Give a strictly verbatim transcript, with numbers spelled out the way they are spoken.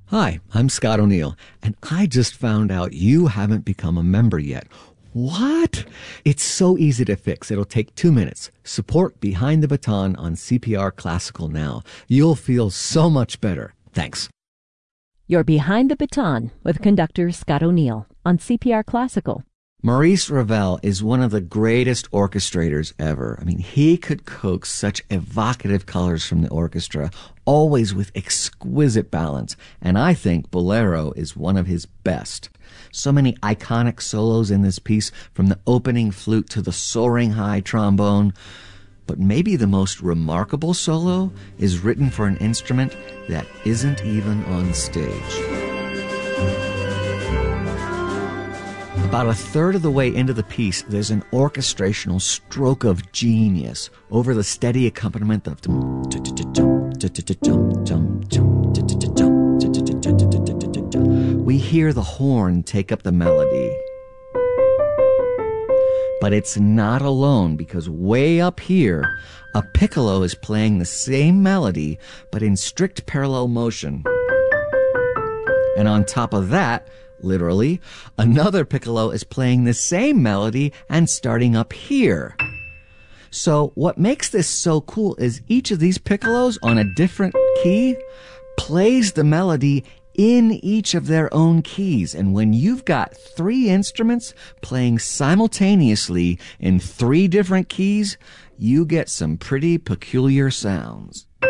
Hi, I'm Scott O'Neill, and I just found out you haven't become a member yet. What? It's so easy to fix. It'll take two minutes. Support Behind the Baton on C P R Classical now. You'll feel so much better. Thanks. You're Behind the Baton with conductor Scott O'Neill on C P R Classical. Maurice Ravel is one of the greatest orchestrators ever. I mean, he could coax such evocative colors from the orchestra, always with exquisite balance. And I think Bolero is one of his best. So many iconic solos in this piece, from the opening flute to the soaring high trombone. But maybe the most remarkable solo is written for an instrument that isn't even on stage. About a third of the way into the piece, there's an orchestrational stroke of genius over the steady accompaniment of we hear the horn take up the melody. But it's not alone, because way up here, a piccolo is playing the same melody, but in strict parallel motion. And on top of that, literally, another piccolo is playing the same melody and starting up here. So what makes this so cool is each of these piccolos on a different key plays the melody in each of their own keys. And when you've got three instruments playing simultaneously in three different keys, you get some pretty peculiar sounds.